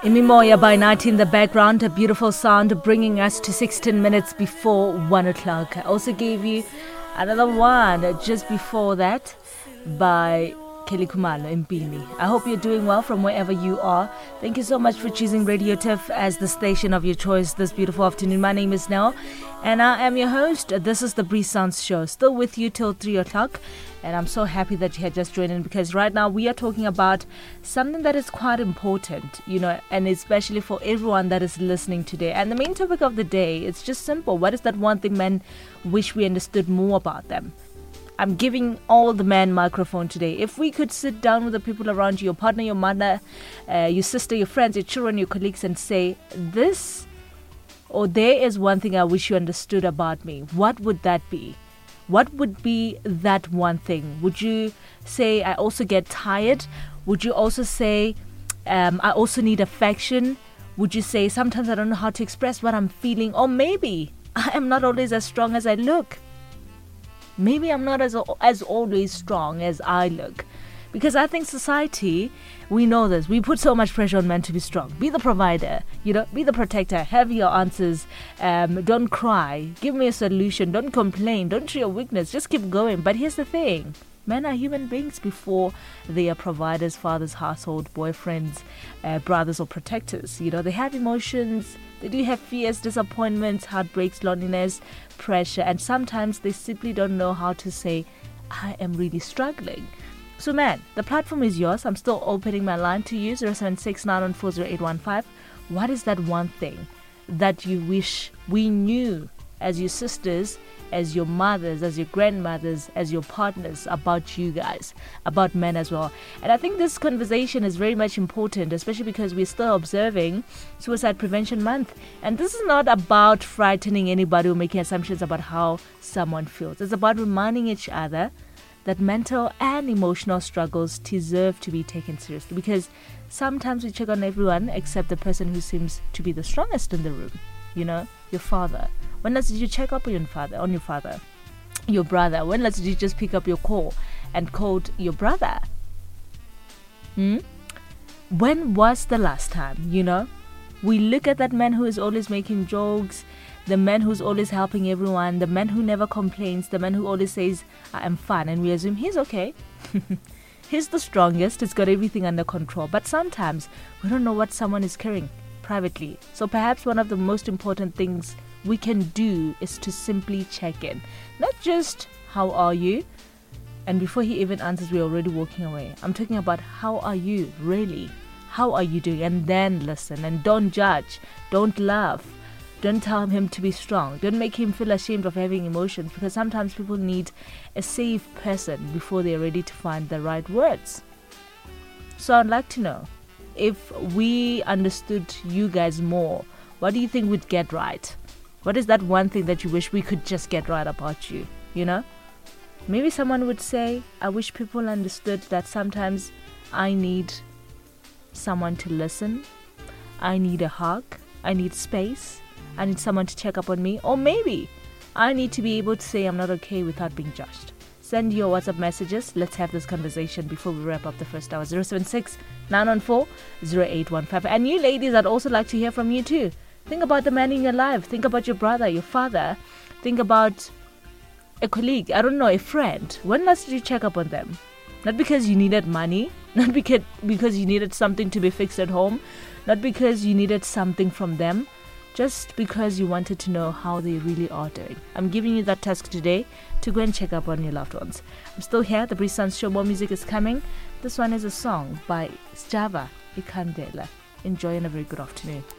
Imimoya by night in the background, a beautiful sound bringing us to 16 minutes before 1 o'clock. I also gave you another one just before that by Kelly Kumalo Mpini. I hope you're doing well from wherever you are. Thank you so much for choosing Radio Tiff as the station of your choice this beautiful afternoon. My name is Nell and I am your host. This is the Breeze Sounds Show, still with you till 3 o'clock. And I'm so happy that you had just joined in, because right now we are talking about something that is quite important, and especially for everyone that is listening today. And the main topic of the day, it's just simple. What is that one thing men wish we understood more about them? I'm giving all the men microphone today. If we could sit down with the people around you, your partner, your mother, your sister, your friends, your children, your colleagues, and say, this or there is one thing I wish you understood about me, what would that be? What would be that one thing? Would you say, I also get tired? Would you also say, I also need affection? Would you say, sometimes I don't know how to express what I'm feeling? Or maybe I am not always as strong as I look. Maybe I'm not as always strong as I look. Because I think society, we know this. We put so much pressure on men to be strong. Be the provider, be the protector. Have your answers. Don't cry. Give me a solution. Don't complain. Don't show your weakness. Just keep going. But here's the thing. Men are human beings before they are providers, fathers, household, boyfriends, brothers or protectors. They have emotions. They do have fears, disappointments, heartbreaks, loneliness, pressure. And sometimes they simply don't know how to say, I am really struggling. So man, the platform is yours. I'm still opening my line to you, 076-914-0815. What is that one thing that you wish we knew as your sisters, as your mothers, as your grandmothers, as your partners, about you guys, about men as well? And I think this conversation is very much important, especially because we're still observing Suicide Prevention Month. And this is not about frightening anybody or making assumptions about how someone feels. It's about reminding each other that mental and emotional struggles deserve to be taken seriously, because sometimes we check on everyone except the person who seems to be the strongest in the room. Your father. When last did you check up on your father? Your brother. When last did you just pick up your call and called your brother? When was the last time? We look at that man who is always making jokes, the man who's always helping everyone, the man who never complains, the man who always says, I am fine, and we assume he's okay. He's the strongest, he's got everything under control. But sometimes we don't know what someone is carrying privately. So perhaps one of the most important things we can do is to simply check in. Not just, how are you? And before he even answers, we're already walking away. I'm talking about, how are you really? How are you doing? And then listen, and don't judge, don't laugh. Don't tell him to be strong. Don't make him feel ashamed of having emotions, because sometimes people need a safe person before they're ready to find the right words. So I'd like to know, if we understood you guys more, what do you think we'd get right? What is that one thing that you wish we could just get right about you? Maybe someone would say, I wish people understood that sometimes I need someone to listen. I need a hug. I need space. I need someone to check up on me. Or maybe I need to be able to say I'm not okay without being judged. Send your WhatsApp messages. Let's have this conversation before we wrap up the first hour. 076-914-0815. And you ladies, I'd also like to hear from you too. Think about the man in your life. Think about your brother, your father. Think about a colleague, I don't know, a friend. When last did you check up on them? Not because you needed money. Not because you needed something to be fixed at home. Not because you needed something from them. Just because you wanted to know how they really are doing. I'm giving you that task today to go and check up on your loved ones. I'm still here. The Breeze Sounds Show. More music is coming. This one is a song by Sjava Ikandela. Enjoy and a very good afternoon.